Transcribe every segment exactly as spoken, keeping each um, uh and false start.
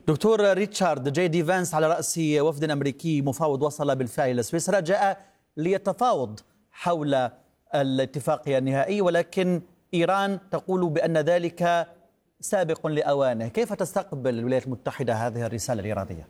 دكتور ريتشارد، جي دي فانس على رأس وفد أمريكي مفاوض وصل بالفعل إلى سويسرا، جاء ليتفاوض حول الاتفاقية النهائي، ولكن إيران تقول بأن ذلك سابق لأوانه. كيف تستقبل الولايات المتحدة هذه الرسالة الإيرانية؟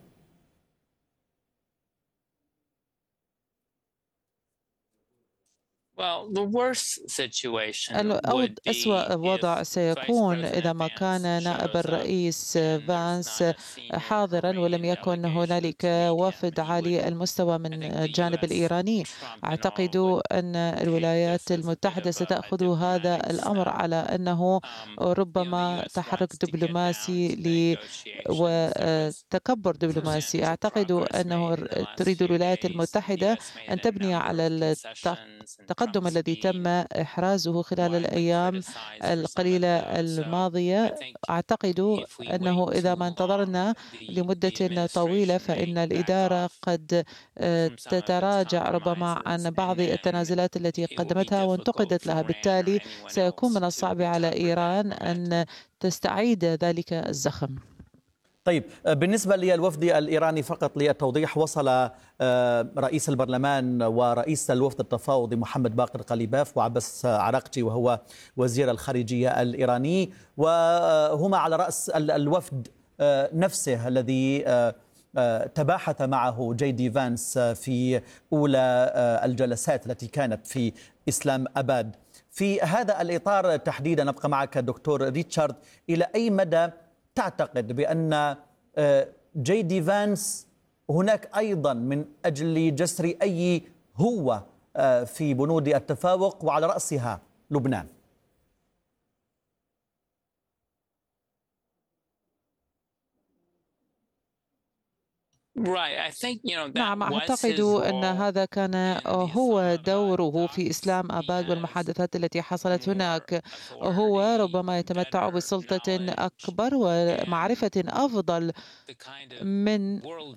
أسوأ وضع سيكون إذا ما كان نائب الرئيس فانس حاضرا ولم يكن هنالك وفد عالي المستوى من الجانب الإيراني. أعتقد أن الولايات المتحدة ستأخذ هذا الأمر على أنه ربما تحرك دبلوماسي وتكبر دبلوماسي. أعتقد أنه تريد الولايات المتحدة أن تبني على التقدم الذي تم إحرازه خلال الأيام القليلة الماضية. أعتقد أنه إذا ما انتظرنا لمدة طويلة فإن الإدارة قد تتراجع ربما عن بعض التنازلات التي قدمتها وانتقدت لها، بالتالي سيكون من الصعب على إيران أن تستعيد ذلك الزخم. طيب، بالنسبة للوفد الإيراني فقط للتوضيح، وصل رئيس البرلمان ورئيس الوفد التفاوضي محمد باقر قليباف وعباس عراقجي وهو وزير الخارجية الإيراني، وهما على رأس الوفد نفسه الذي تباحث معه جي دي فانس في أولى الجلسات التي كانت في إسلام أباد. في هذا الإطار تحديدا نبقى معك دكتور ريتشارد، إلى أي مدى تعتقد بأن جي دي فانس هناك أيضا من أجل جسر أي هوة في بنود التفاوض وعلى رأسها لبنان؟ نعم، أعتقد أن هذا كان هو دوره في إسلام أباد والمحادثات التي حصلت هناك. هو ربما يتمتع بسلطة أكبر ومعرفة أفضل من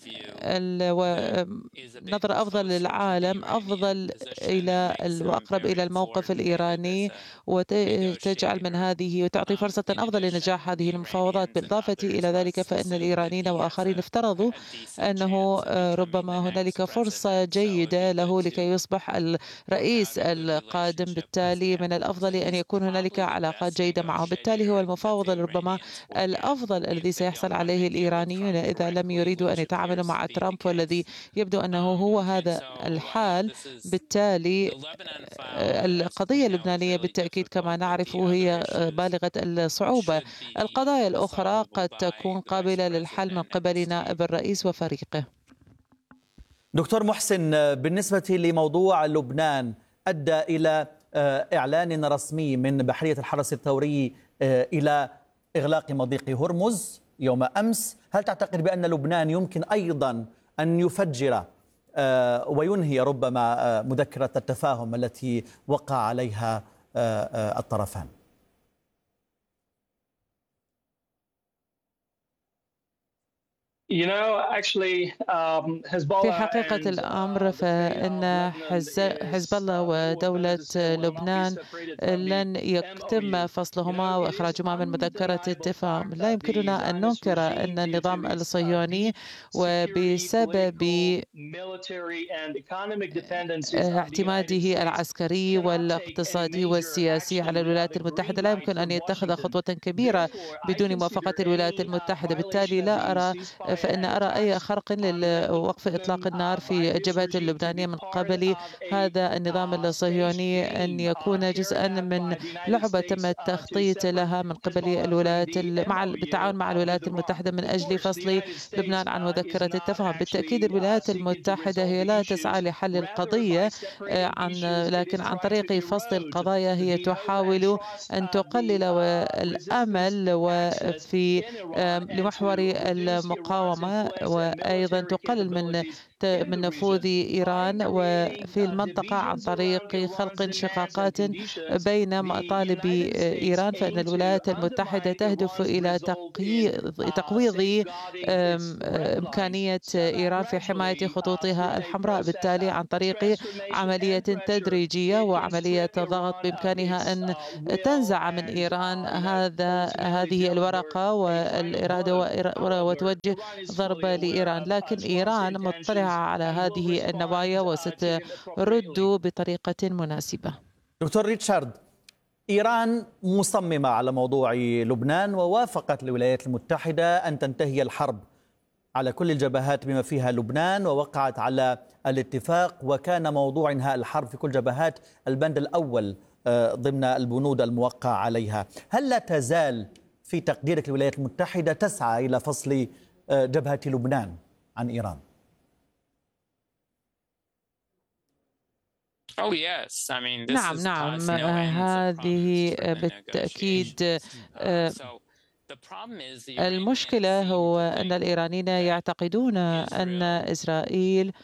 نظرة أفضل للعالم، أفضل إلى وأقرب إلى الموقف الإيراني، وتجعل من هذه وتعطي فرصة أفضل لنجاح هذه المفاوضات. بالإضافة إلى ذلك فإن الإيرانيين وآخرين افترضوا أنه ربما هنالك فرصة جيدة له لكي يصبح الرئيس القادم، بالتالي من الأفضل أن يكون هنالك علاقات جيدة معه. بالتالي هو المفاوض ربما الأفضل الذي سيحصل عليه الإيرانيون إذا لم يريدوا أن يتعاملوا مع ترامب، والذي يبدو أنه هو هذا الحال. بالتالي القضية اللبنانية بالتأكيد كما نعرف هي بالغة الصعوبة. القضايا الأخرى قد تكون قابلة للحل من قبل نائب الرئيس وفريقه. دكتور محسن، بالنسبة لموضوع لبنان، أدى إلى إعلان رسمي من بحرية الحرس الثوري إلى إغلاق مضيق هرمز يوم أمس. هل تعتقد بأن لبنان يمكن أيضا أن يفجر وينهي ربما مذكرة التفاهم التي وقع عليها الطرفان؟ في حقيقة الأمر فإن حزب الله ودولة لبنان لن يتم فصلهما وإخراجهما من مذكرة التفاهم. لا يمكننا أن ننكر أن النظام الصهيوني وبسبب اعتماده العسكري والاقتصادي والسياسي على الولايات المتحدة لا يمكن أن يتخذ خطوة كبيرة بدون موافقة الولايات المتحدة. بالتالي لا أرى فإن أرى أي خرق لوقف إطلاق النار في الجبهة اللبنانية من قبل هذا النظام الصهيوني أن يكون جزءا من لعبة تم التخطيط لها من قبل الولايات مع بالتعاون مع الولايات المتحدة من أجل فصل لبنان عن مذكرة التفاهم. بالتأكيد الولايات المتحدة هي لا تسعى لحل القضية عن لكن عن طريق فصل القضايا هي تحاول أن تقلل الأمل وفي لمحور المقاومة المقاومة، وأيضا تقلل من من نفوذ إيران وفي المنطقة عن طريق خلق انشقاقات بين مطالب إيران. فإن الولايات المتحدة تهدف إلى تقويض إمكانية إيران في حماية خطوطها الحمراء، بالتالي عن طريق عملية تدريجية وعملية ضغط بإمكانها أن تنزع من إيران هذا هذه الورقة والإرادة وتوجه ضربة لإيران. لكن إيران مطلعة على هذه النوايا وسترد بطريقة مناسبة. دكتور ريتشارد، إيران مصممة على موضوع لبنان، ووافقت الولايات المتحدة أن تنتهي الحرب على كل الجبهات بما فيها لبنان، ووقعت على الاتفاق، وكان موضوع انهاء الحرب في كل جبهات البند الأول ضمن البنود الموقع عليها. هل لا تزال في تقديرك الولايات المتحدة تسعى إلى فصل جبهة لبنان عن إيران؟ نعم نعم هذه بالتأكيد. المشكلة هو أن الإيرانيين يعتقدون أن إسرائيل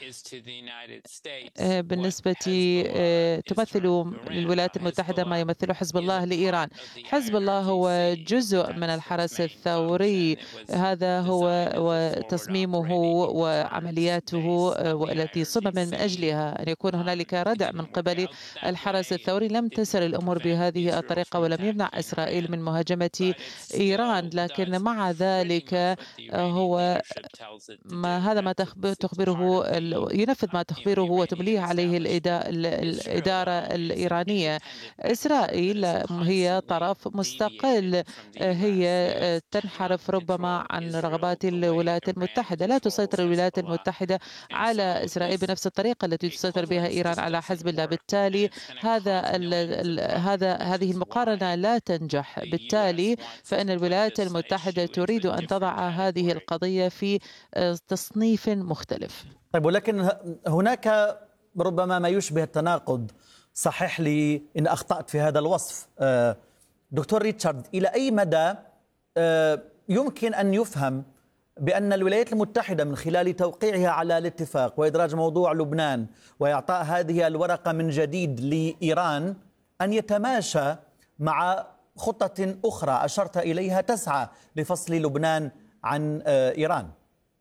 بالنسبة تمثل للولايات المتحدة ما يمثل حزب الله لإيران. حزب الله هو جزء من الحرس الثوري، هذا هو تصميمه وعملياته والتي صمم من أجلها أن يكون هنالك ردع من قبل الحرس الثوري. لم تسر الأمور بهذه الطريقة ولم يمنع إسرائيل من مهاجمة إيران، لكن مع ذلك هو ما هذا ما تخبره ينفذ ما تخبره وتمليه عليه الإدارة الإيرانية. إسرائيل هي طرف مستقل، هي تنحرف ربما عن رغبات الولايات المتحدة. لا تسيطر الولايات المتحدة على إسرائيل بنفس الطريقة التي تسيطر بها إيران على حزب الله، بالتالي هذا هذا هذه المقارنة لا تنجح. بالتالي فإن الولايات المتحدة تريد أن تضع هذه القضية في تصنيف مختلف. طيب، ولكن هناك ربما ما يشبه التناقض، صحح لي إن أخطأت في هذا الوصف دكتور ريتشارد. إلى أي مدى يمكن أن يفهم بأن الولايات المتحدة من خلال توقيعها على الاتفاق وإدراج موضوع لبنان وإعطاء هذه الورقة من جديد لإيران أن يتماشى مع خطة أخرى أشرت إليها تسعى لفصل لبنان عن إيران؟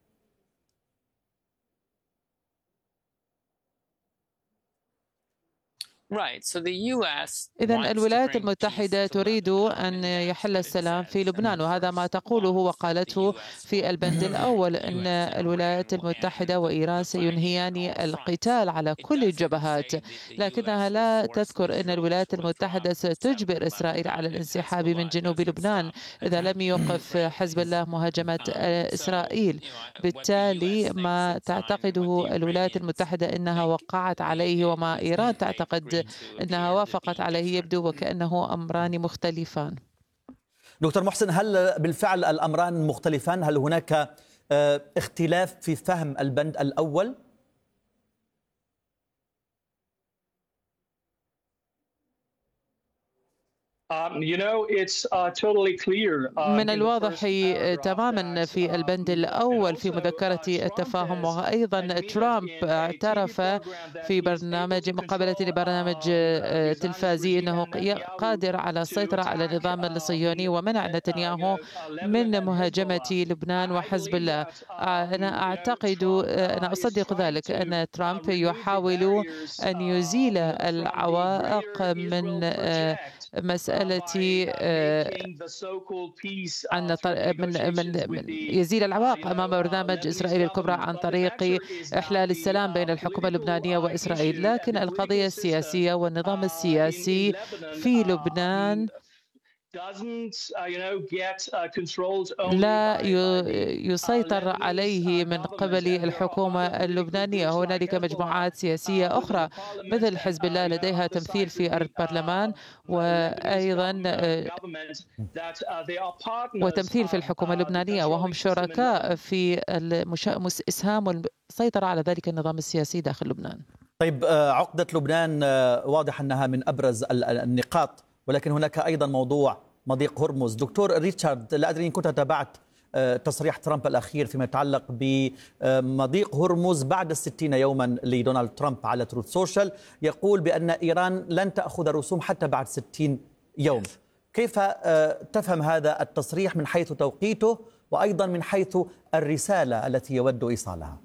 إذن الولايات المتحدة تريد أن يحل السلام في لبنان، وهذا ما تقوله وقالته في البند الأول، أن الولايات المتحدة وإيران سينهيان القتال على كل الجبهات. لكنها لا تذكر أن الولايات المتحدة ستجبر إسرائيل على الانسحاب من جنوب لبنان إذا لم يوقف حزب الله مهاجمة إسرائيل. بالتالي ما تعتقده الولايات المتحدة أنها وقعت عليه وما إيران تعتقد أنها وافقت عليه يبدو وكأنه أمران مختلفان. دكتور محسن، هل بالفعل الأمران مختلفان؟ هل هناك اختلاف في فهم البند الأول؟ من الواضح تماما في البند الأول في مذكرة التفاهم، وأيضا ترامب اعترف في برنامج مقابلة لبرنامج تلفازي أنه قادر على السيطرة على النظام الصهيوني ومنع نتنياهو من مهاجمة لبنان وحزب الله. أنا أعتقد أنا أصدق ذلك أن ترامب يحاول أن يزيل العوائق من مسألة أن من من يزيل العوائق أمام برنامج إسرائيل الكبرى عن طريق إحلال السلام بين الحكومة اللبنانية وإسرائيل. لكن القضية السياسية والنظام السياسي في لبنان لا يسيطر عليه من قبل الحكومة اللبنانية. هنالك مجموعات سياسية أخرى مثل حزب الله لديها تمثيل في البرلمان وأيضا وتمثيل في الحكومة اللبنانية، وهم شركاء في إسهام والسيطرة على ذلك النظام السياسي داخل لبنان. طيب، عقدة لبنان واضح أنها من أبرز النقاط، ولكن هناك أيضا موضوع مضيق هرمز. دكتور ريتشارد، لا أدري إن كنت تابعت تصريح ترامب الأخير فيما يتعلق بمضيق هرمز بعد الستين يوما لدونالد ترامب على تروث سوشيال، يقول بأن إيران لن تأخذ رسوم حتى بعد ستين يوم. كيف تفهم هذا التصريح من حيث توقيته وأيضا من حيث الرسالة التي يود إيصالها؟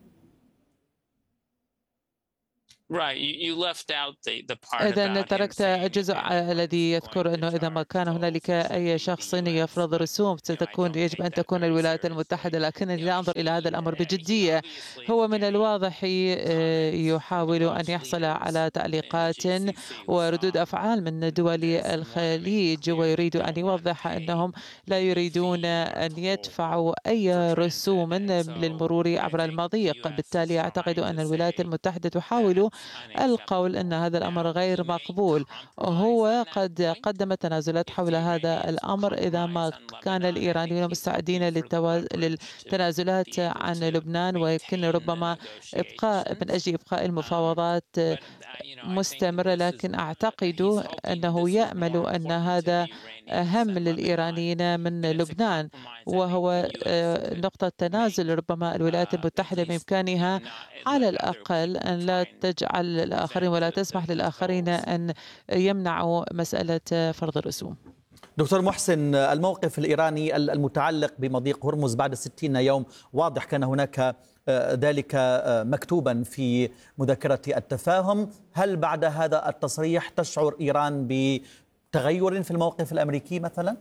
إذا تركت الجزء الذي يذكر أنه إذا ما كان هنالك أي شخص يفرض رسوم ستكون يجب أن تكون الولايات المتحدة، لكنني لا أنظر إلى هذا الأمر بجدية. هو من الواضح يحاول أن يحصل على تعليقات وردود أفعال من دول الخليج، ويريد أن يوضح أنهم لا يريدون أن يدفعوا أي رسوم للمرور عبر المضيق. بالتالي أعتقد أن الولايات المتحدة تحاول القول أن هذا الأمر غير مقبول. هو قد قدم تنازلات حول هذا الأمر إذا ما كان الإيرانيون مستعدين للتنازلات عن لبنان، ولكن ربما إبقاء من أجل إبقاء المفاوضات مستمرة. لكن أعتقد أنه يأمل أن هذا أهم للإيرانيين من لبنان، وهو نقطة تنازل ربما الولايات المتحدة بإمكانها على الأقل أن لا تجعل الآخرين ولا تسمح للآخرين أن يمنعوا مسألة فرض الرسوم. دكتور محسن، الموقف الإيراني المتعلق بمضيق هرمز بعد ستين يوم واضح، كان هناك ذلك مكتوبا في مذكرة التفاهم. هل بعد هذا التصريح تشعر إيران بتغير في الموقف الأمريكي مثلا؟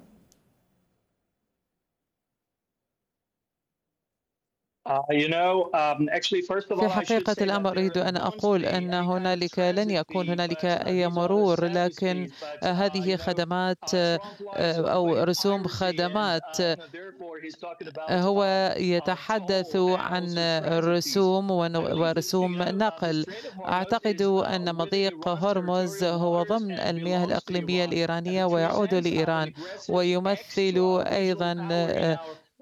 في حقيقة الأمر أريد أن أقول أن هنالك لن يكون هنالك أي مرور، لكن هذه خدمات أو رسوم خدمات. هو يتحدث عن رسوم ورسوم نقل. أعتقد أن مضيق هرمز هو ضمن المياه الإقليمية الإيرانية ويعود لإيران، ويمثل أيضا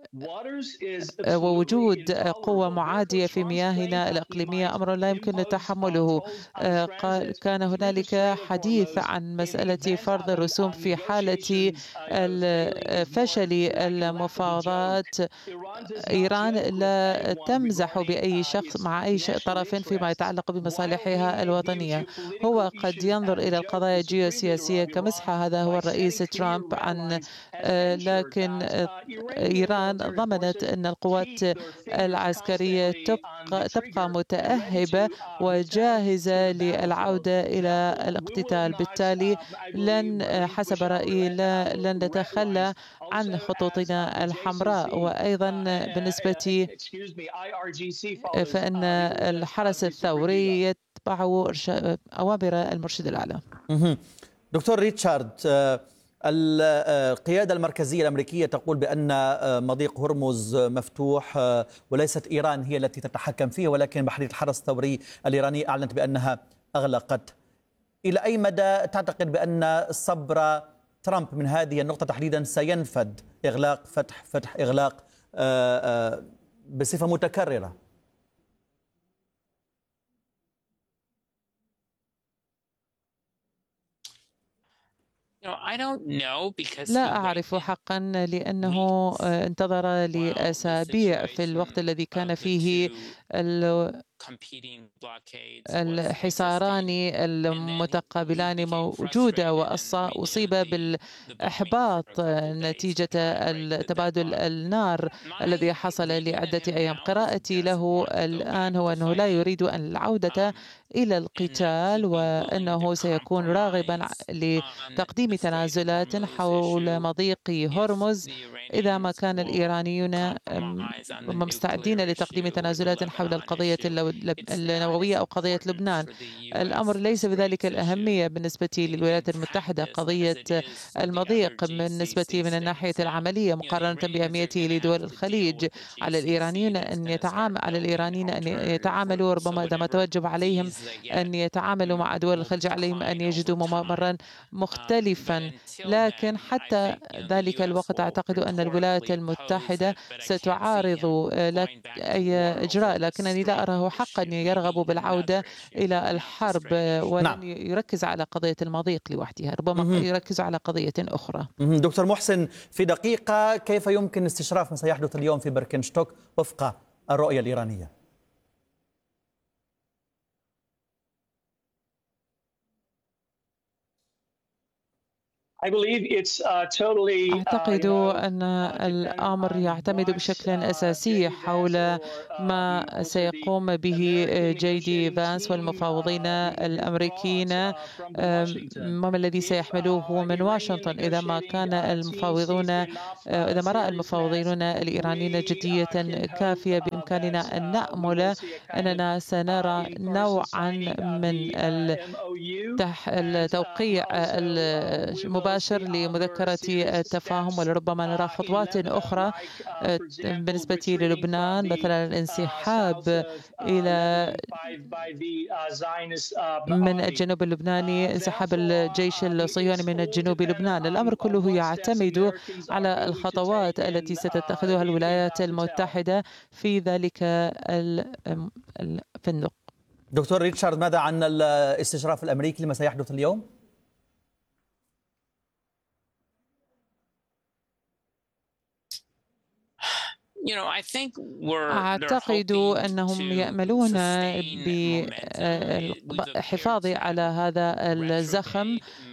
ووجود قوة معادية في مياهنا الإقليمية أمر لا يمكن تحمله. كان هنالك حديث عن مسألة فرض الرسوم في حالة فشل المفاوضات. إيران لا تمزح بأي شخص مع أي طرف فيما يتعلق بمصالحها الوطنية. هو قد ينظر إلى القضايا الجيوسياسية كمزحة، هذا هو الرئيس ترامب، عن لكن إيران ضمنت أن القوات العسكرية تبقى, تبقى متأهبة وجاهزة للعودة إلى الاقتتال. بالتالي لن حسب رأيي لن نتخلى عن خطوطنا الحمراء. وأيضا بالنسبة فإن الحرس الثوري يتبع أوامر المرشد الأعلى. دكتور ريتشارد، القيادة المركزية الأمريكية تقول بأن مضيق هرمز مفتوح وليست إيران هي التي تتحكم فيه، ولكن بحرية الحرس الثوري الإيراني أعلنت بأنها أغلقت. إلى أي مدى تعتقد بأن صبر ترامب من هذه النقطة تحديدا سينفد؟ إغلاق فتح فتح إغلاق بصفة متكررة. لا أعرف حقا، لأنه انتظر لأسابيع في الوقت الذي كان فيه الحصاران المتقابلان موجودة، وأصيب بالإحباط نتيجة تبادل النار الذي حصل لعدة أيام. قراءتي له الآن هو أنه لا يريد أن العودة إلى القتال، وأنه سيكون راغبا لتقديم تنازلات حول مضيق هرمز إذا ما كان الإيرانيون مستعدين لتقديم تنازلات حول القضية النووية أو قضية لبنان. الأمر ليس بذلك الأهمية بالنسبة للولايات المتحدة. قضية المضيق بالنسبة من الناحية العملية مقارنة بأهميته لدول الخليج، على الإيرانيين أن يتعامل على الإيرانيين أن يتعاملوا، ربما إذا ما توجب عليهم أن يتعاملوا مع دول الخليج عليهم أن يجدوا ممرا مختلفا. لكن حتى ذلك الوقت أعتقد أن الولايات المتحدة ستعارض أي إجراء، لكنني لا أراه حق أن يرغبوا بالعودة إلى الحرب، ولن نعم. يركز على قضية المضيق لوحدها، ربما يركز على قضية أخرى. دكتور محسن، في دقيقة، كيف يمكن استشراف ما سيحدث اليوم في بركنشتوك وفق الرؤية الإيرانية؟ أعتقد أن الأمر يعتمد بشكل أساسي حول ما سيقوم به جي دي فانس والمفاوضين الأمريكيين، وما الذي سيحملوه من واشنطن. إذا ما كان المفاوضون إذا ما رأى المفاوضون الإيرانيين جدية كافية، بإمكاننا أن نأمل أننا سنرى نوعا من التوقيع المباشر مباشر لمذكرة التفاهم، ولربما نرى خطوات أخرى بالنسبة للبنان، مثلا الانسحاب إلى من الجنوب اللبناني، انسحاب الجيش الصهيوني من الجنوب لبنان. الأمر كله يعتمد على الخطوات التي ستتخذها الولايات المتحدة في ذلك الفندق. دكتور ريتشارد، ماذا عن الاستشراف الأمريكي لما سيحدث اليوم؟ أعتقد أنهم يأملون بالحفاظ على هذا الزخم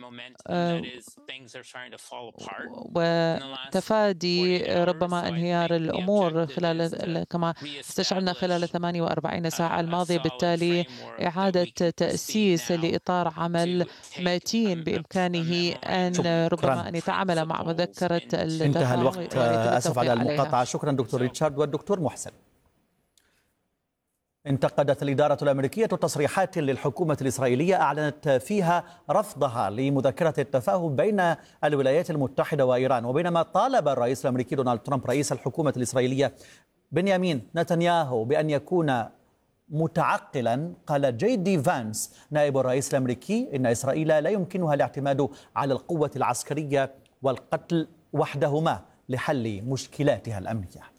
وتفادي ربما انهيار الأمور خلال كما استشعرنا خلال ثمانية وأربعين ساعة الماضية. بالتالي إعادة تأسيس لإطار عمل متين بإمكانه أن ربما أن يتعامل مع مذكرة التفاهم. انتهى الوقت، أسف على المقاطعة. شكرا دكتور ريتشارد. والدكتور محسن، انتقدت الإدارة الأمريكية تصريحات للحكومة الإسرائيلية أعلنت فيها رفضها لمذكرة التفاهم بين الولايات المتحدة وإيران، وبينما طالب الرئيس الأمريكي دونالد ترامب رئيس الحكومة الإسرائيلية بنيامين نتنياهو بأن يكون متعقلا. قال جي دي فانس نائب الرئيس الأمريكي إن إسرائيل لا يمكنها الاعتماد على القوة العسكرية والقتل وحدهما لحل مشكلاتها الأمنية.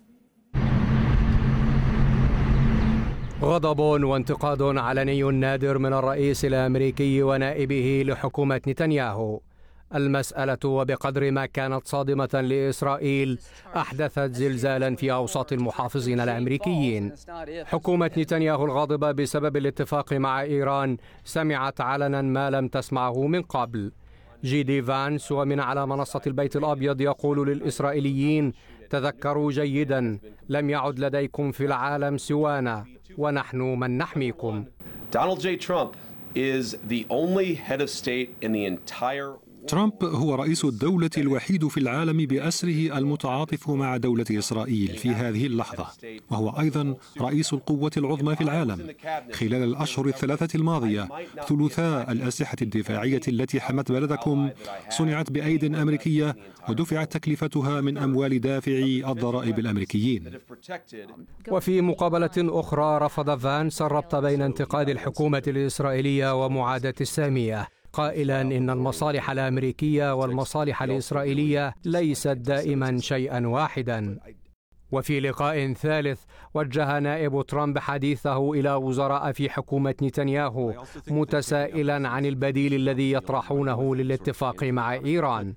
غضب وانتقاد علني نادر من الرئيس الأمريكي ونائبه لحكومة نتنياهو. المسألة وبقدر ما كانت صادمة لإسرائيل أحدثت زلزالا في أوساط المحافظين الأمريكيين. حكومة نتنياهو الغاضبة بسبب الاتفاق مع إيران سمعت علنا ما لم تسمعه من قبل. جي دي فانس ومن على منصة البيت الأبيض يقول للإسرائيليين: تذكروا جيدا، لم يعد لديكم في العالم سوانا، ونحن من نحميكم. Donald J. Trump is the only head of state in the entire ترامب هو رئيس الدولة الوحيد في العالم بأسره المتعاطف مع دولة إسرائيل في هذه اللحظة، وهو أيضا رئيس القوة العظمى في العالم. خلال الأشهر الثلاثة الماضية ثلثاء الأسلحة الدفاعية التي حمت بلدكم صنعت بأيد أمريكية ودفعت تكلفتها من أموال دافعي الضرائب الأمريكيين. وفي مقابلة أخرى رفض فانس الربط بين انتقاد الحكومة الإسرائيلية ومعاداة السامية، قائلا إن المصالح الأمريكية والمصالح الإسرائيلية ليست دائما شيئا واحدا. وفي لقاء ثالث وجه نائب ترامب حديثه إلى وزراء في حكومة نتنياهو متسائلا عن البديل الذي يطرحونه للاتفاق مع إيران.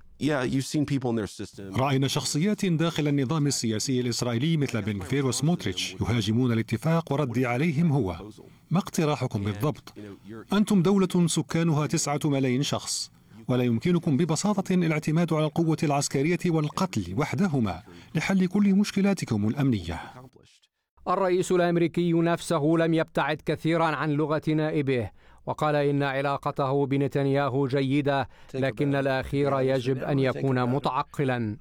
رأينا شخصيات داخل النظام السياسي الإسرائيلي مثل بن غفير وسموتريتش يهاجمون الاتفاق، وردي عليهم هو: ما اقتراحكم بالضبط؟ أنتم دولة سكانها تسعة ملايين شخص، ولا يمكنكم ببساطة الاعتماد على القوة العسكرية والقتل وحدهما لحل كل مشكلاتكم الأمنية. الرئيس الأمريكي نفسه لم يبتعد كثيرا عن لغة نائبه، وقال إن علاقته بنتنياهو جيدة، لكن الأخير يجب أن يكون متعقلا.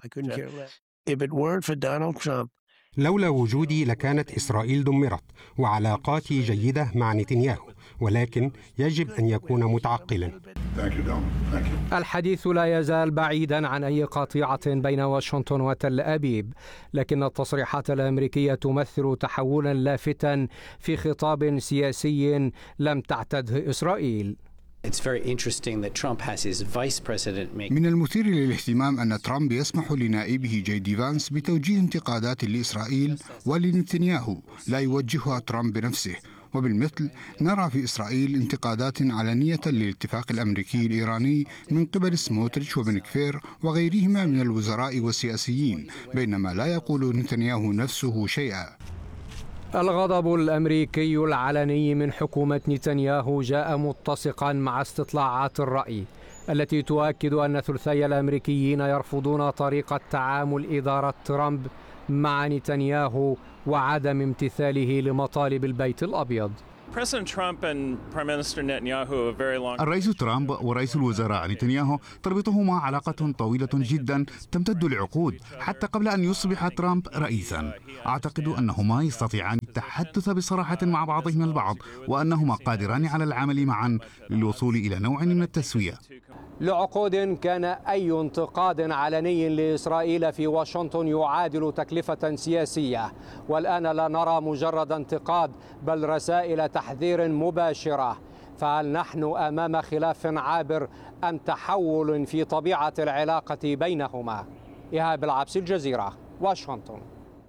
لولا وجودي لكانت إسرائيل دمرت، وعلاقاتي جيدة مع نتنياهو، ولكن يجب أن يكون متعقلا. الحديث لا يزال بعيدا عن أي قطيعة بين واشنطن وتل أبيب، لكن التصريحات الأمريكية تمثل تحولا لافتا في خطاب سياسي لم تعتده إسرائيل. من المثير للاهتمام أن ترامب يسمح لنائبه جي دي فانس بتوجيه انتقادات لإسرائيل ولنتنياهو لا يوجهها ترامب بنفسه، وبالمثل نرى في إسرائيل انتقادات علنية للاتفاق الأمريكي الإيراني من قبل سموتريتش وبن كفير وغيرهما من الوزراء والسياسيين، بينما لا يقول نتنياهو نفسه شيئا. الغضب الأمريكي العلني من حكومة نتنياهو جاء متسقا مع استطلاعات الرأي التي تؤكد أن ثلثي الأمريكيين يرفضون طريقة تعامل إدارة ترامب مع نتنياهو وعدم امتثاله لمطالب البيت الأبيض. الرئيس ترامب ورئيس الوزراء نتنياهو تربطهما علاقة طويلة جدا تمتد لعقود حتى قبل أن يصبح ترامب رئيسا. أعتقد أنهما يستطيعان التحدث بصراحة مع بعضهما البعض، وأنهما قادران على العمل معا للوصول إلى نوع من التسوية. لعقود كان أي انتقاد علني لإسرائيل في واشنطن يعادل تكلفة سياسية، والآن لا نرى مجرد انتقاد بل رسائل تحذير مباشرة. فهل نحن أمام خلاف عابر أم تحول في طبيعة العلاقة بينهما؟ إيهاب العبسي، الجزيرة، واشنطن.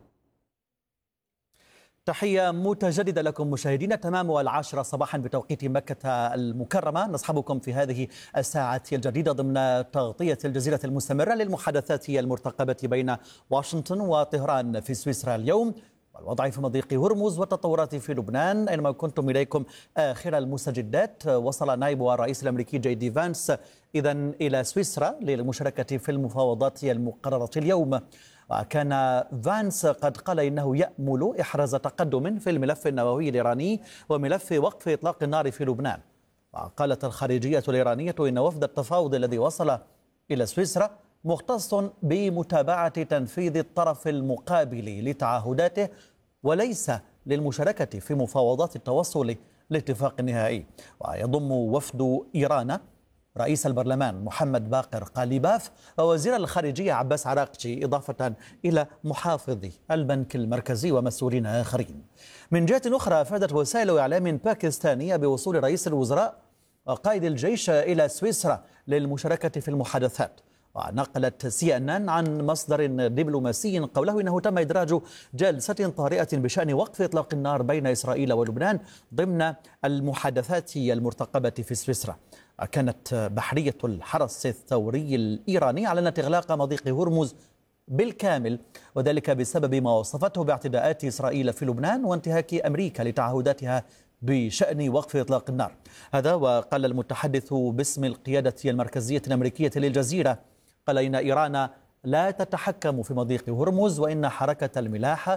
تحية متجددة لكم مشاهدينا. تمام العاشرة صباحا بتوقيت مكة المكرمة، نصحبكم في هذه الساعة الجديدة ضمن تغطية الجزيرة المستمرة للمحادثات المرتقبة بين واشنطن وطهران في سويسرا اليوم، والوضع في مضيق هرمز والتطورات في لبنان. أينما كنتم إليكم آخر المستجدات. وصل نائب الرئيس الأمريكي جي دي فانس إذن إلى سويسرا للمشاركة في المفاوضات المقررة اليوم، وكان فانس قد قال إنه يأمل إحراز تقدم في الملف النووي الإيراني وملف وقف إطلاق النار في لبنان. وقالت الخارجية الإيرانية إن وفد التفاوض الذي وصل إلى سويسرا مختص بمتابعة تنفيذ الطرف المقابل لتعهداته وليس للمشاركة في مفاوضات التوصل لاتفاق نهائي. ويضم وفد إيران رئيس البرلمان محمد باقر قاليباف ووزير الخارجية عباس عراقجي، إضافة إلى محافظي البنك المركزي ومسؤولين آخرين. من جهة أخرى، أفادت وسائل إعلام باكستانية بوصول رئيس الوزراء وقائد الجيش إلى سويسرا للمشاركة في المحادثات. ونقلت سي ان ان عن مصدر دبلوماسي قوله إنه تم إدراج جلسة طارئة بشأن وقف إطلاق النار بين إسرائيل ولبنان ضمن المحادثات المرتقبة في سويسرا. كانت بحرية الحرس الثوري الإيراني أعلنت إغلاق مضيق هرمز بالكامل، وذلك بسبب ما وصفته باعتداءات إسرائيل في لبنان وانتهاك أمريكا لتعهداتها بشأن وقف إطلاق النار. هذا وقال المتحدث باسم القيادة المركزية الأمريكية للجزيرة، قال إن إيران لا تتحكم في مضيق هرمز وإن حركة الملاحة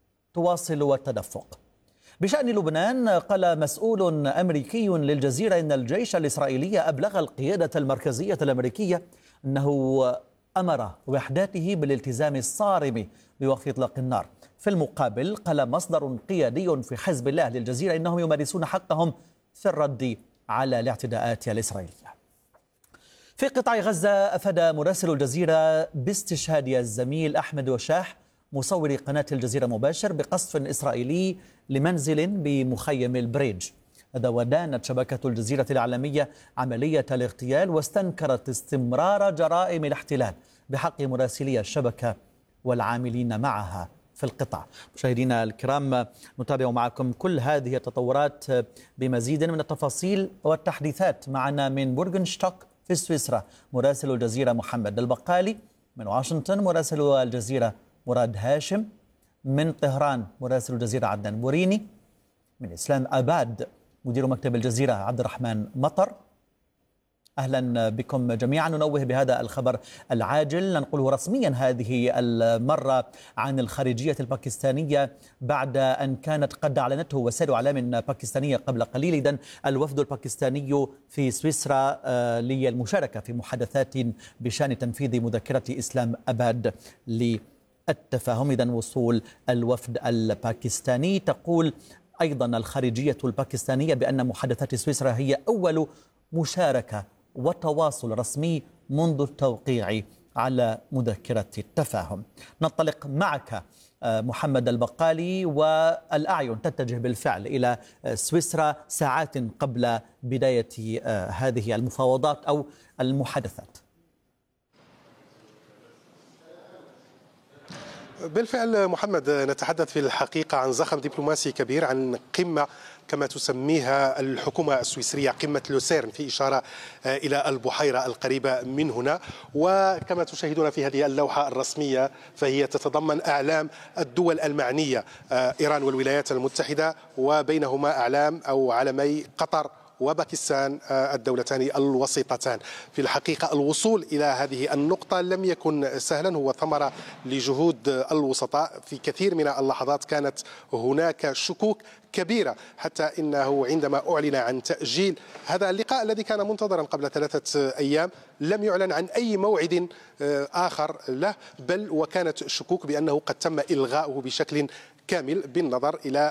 تواصل التدفق. بشأن لبنان، قال مسؤول أمريكي للجزيرة إن الجيش الإسرائيلي أبلغ القيادة المركزية الأمريكية أنه أمر وحداته بالالتزام الصارم بوقف إطلاق النار. في المقابل، قال مصدر قيادي في حزب الله للجزيرة إنهم يمارسون حقهم في الرد على الاعتداءات الإسرائيلية. في قطاع غزة، أفاد مراسل الجزيرة باستشهاد الزميل أحمد وشاح مصور قناة الجزيرة مباشر بقصف إسرائيلي لمنزل بمخيم البريج. هذا ودانت شبكة الجزيرة العالمية عملية الاغتيال واستنكرت استمرار جرائم الاحتلال بحق مراسلي الشبكة والعاملين معها في القطاع. مشاهدينا الكرام، نتابع معكم كل هذه التطورات بمزيد من التفاصيل والتحديثات. معنا من بورغنشتوك في سويسرا مراسل الجزيرة محمد البقالي، من واشنطن مراسل الجزيرة مراد هاشم، من طهران مراسل الجزيرة عدنان بوريني، من إسلام آباد مدير مكتب الجزيرة عبد الرحمن مطر. أهلا بكم جميعا. ننوه بهذا الخبر العاجل، ننقله رسميا هذه المرة عن الخارجية الباكستانية بعد أن كانت قد أعلنته وسائل إعلام باكستانية قبل قليل. إذن الوفد الباكستاني في سويسرا للمشاركة في محادثات بشأن تنفيذ مذكرة إسلام آباد للتفاهم. إذن وصول الوفد الباكستاني. تقول أيضا الخارجية الباكستانية بأن محادثات سويسرا هي أول مشاركة وتواصل رسمي منذ التوقيع على مذكرة التفاهم. ننطلق معك محمد البقالي، والأعين تتجه بالفعل إلى سويسرا ساعات قبل بداية هذه المفاوضات أو المحادثات. بالفعل محمد، نتحدث في الحقيقة عن زخم دبلوماسي كبير، عن قمة كما تسميها الحكومة السويسرية قمة لوسيرن، في إشارة إلى البحيرة القريبة من هنا. وكما تشاهدون في هذه اللوحة الرسمية فهي تتضمن أعلام الدول المعنية، إيران والولايات المتحدة، وبينهما أعلام أو علمي قطر وباكستان، الدولتان الوسيطتان. في الحقيقة الوصول إلى هذه النقطة لم يكن سهلا، هو ثمرة لجهود الوسطاء. في كثير من اللحظات كانت هناك شكوك كبيرة، حتى إنه عندما أعلن عن تأجيل هذا اللقاء الذي كان منتظرا قبل ثلاثة أيام لم يعلن عن أي موعد آخر له، بل وكانت شكوك بأنه قد تم إلغاؤه بشكل كامل بالنظر إلى